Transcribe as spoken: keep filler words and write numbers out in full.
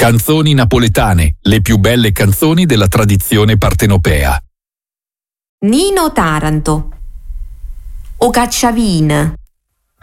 Canzoni napoletane, le più belle canzoni della tradizione partenopea. Nino Taranto. O Cacciavin.